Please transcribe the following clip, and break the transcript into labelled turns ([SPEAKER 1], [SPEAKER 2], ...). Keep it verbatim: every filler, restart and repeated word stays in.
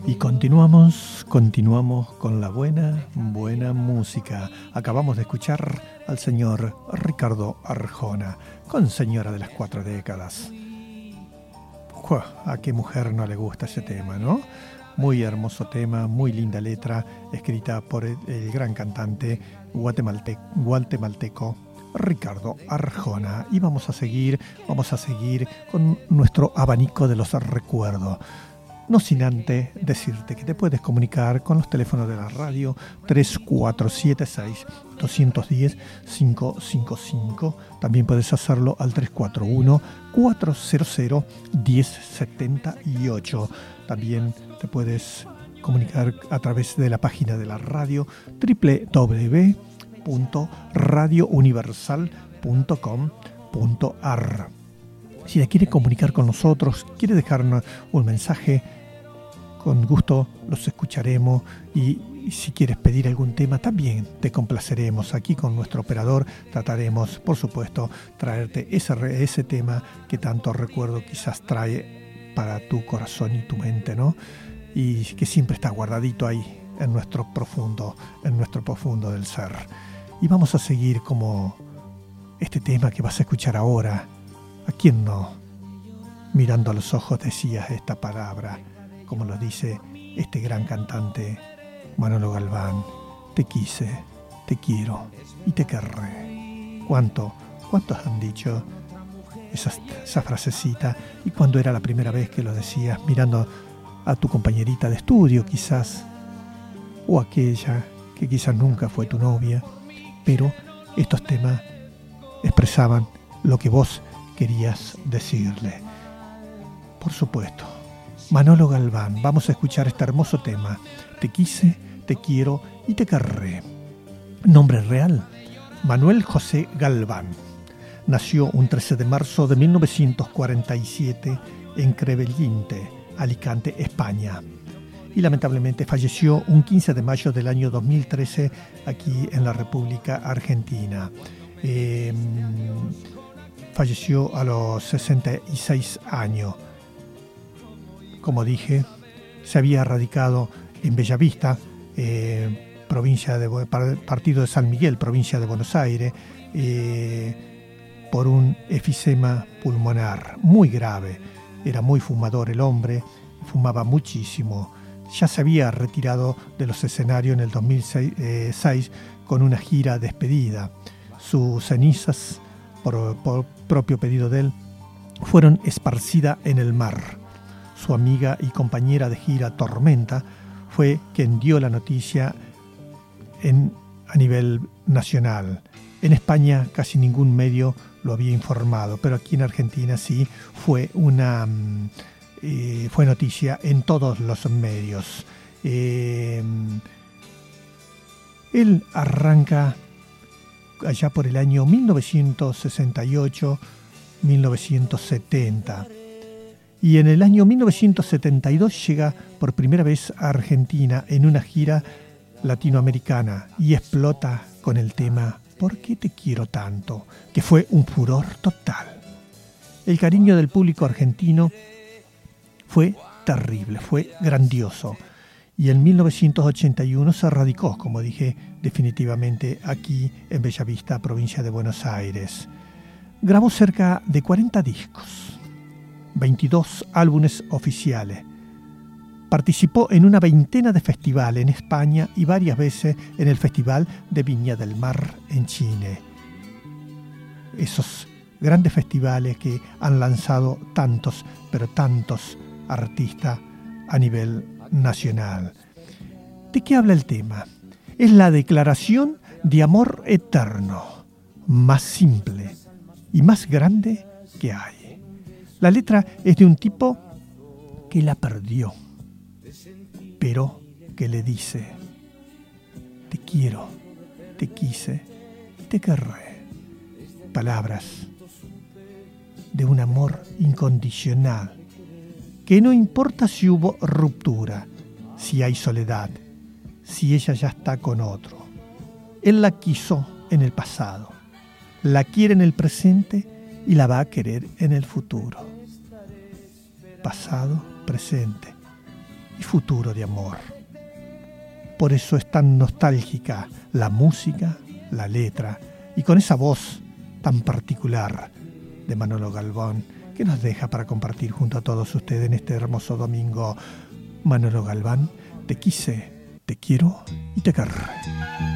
[SPEAKER 1] Y continuamos, continuamos con la buena, buena música. Acabamos de escuchar al señor Ricardo Arjona, con Señora de las Cuatro Décadas. ¡Jua! ¿A qué mujer no le gusta ese tema, no? Muy hermoso tema, muy linda letra, escrita por el, el gran cantante guatemalteco, guatemalteco Ricardo Arjona. Y vamos a seguir, vamos a seguir con nuestro abanico de los recuerdos. No sin antes decirte que te puedes comunicar con los teléfonos de la radio tres cuatro siete seis, dos uno cero, cinco cinco cinco. También puedes hacerlo al tres cuatro uno, cuatro cero cero, uno cero siete ocho. También te puedes comunicar a través de la página de la radio doble u doble u doble u punto radio universal punto com punto a r. Si te quiere comunicar con nosotros, quiere dejarnos un mensaje, con gusto los escucharemos, y, y si quieres pedir algún tema también te complaceremos. Aquí con nuestro operador trataremos, por supuesto, traerte ese, ese tema que tanto recuerdo quizás trae para tu corazón y tu mente, ¿no? Y que siempre está guardadito ahí en nuestro profundo, en nuestro profundo del ser. Y vamos a seguir como este tema que vas a escuchar ahora. ¿A quién no? Mirando a los ojos decías esta palabra, como lo dice este gran cantante Manolo Galván: te quise, te quiero y te querré. ¿Cuánto, cuántos han dicho esa, esa frasecita? ¿Y cuándo era la primera vez que lo decías? Mirando a tu compañerita de estudio quizás, o aquella que quizás nunca fue tu novia, pero estos temas expresaban lo que vos querías decirle. Por supuesto, Manolo Galván. Vamos a escuchar este hermoso tema: te quise, te quiero y te querré. Nombre real: Manuel José Galván. Nació un trece de marzo de mil novecientos cuarenta y siete en Crevellente, Alicante, España. Y lamentablemente falleció un quince de mayo del año dos mil trece aquí en la República Argentina. Eh, falleció a los sesenta y seis años. Como dije, se había radicado en Bellavista, eh, provincia de, partido de San Miguel, provincia de Buenos Aires, eh, por un efisema pulmonar muy grave. Era muy fumador el hombre, fumaba muchísimo. Ya se había retirado de los escenarios en el dos mil seis con una gira despedida. Sus cenizas, por, por propio pedido de él, fueron esparcidas en el mar. Su amiga y compañera de gira, Tormenta, fue quien dio la noticia en, a nivel nacional. En España casi ningún medio lo había informado, pero aquí en Argentina sí fue una eh, fue noticia en todos los medios. Eh, él arranca allá por el año mil novecientos sesenta y ocho, mil novecientos setenta. Y en el año mil novecientos setenta y dos llega por primera vez a Argentina en una gira latinoamericana y explota con el tema ¿Por qué te quiero tanto?, que fue un furor total. El cariño del público argentino fue terrible, fue grandioso. Y en mil novecientos ochenta y uno se radicó, como dije, definitivamente aquí en Bellavista, provincia de Buenos Aires. Grabó cerca de cuarenta discos, veintidós álbumes oficiales. Participó en una veintena de festivales en España y varias veces en el Festival de Viña del Mar en Chile. Esos grandes festivales que han lanzado tantos, pero tantos artistas a nivel nacional. ¿De qué habla el tema? Es la declaración de amor eterno, más simple y más grande que hay. La letra es de un tipo que la perdió, pero que le dice: te quiero, te quise y te querré. Palabras de un amor incondicional, que no importa si hubo ruptura, si hay soledad, si ella ya está con otro. Él la quiso en el pasado, la quiere en el presente y la va a querer en el futuro. Pasado, presente y futuro de amor. Por eso es tan nostálgica la música, la letra, y con esa voz tan particular de Manolo Galván, que nos deja para compartir junto a todos ustedes en este hermoso domingo. Manolo Galván, te quise, te quiero y te querré.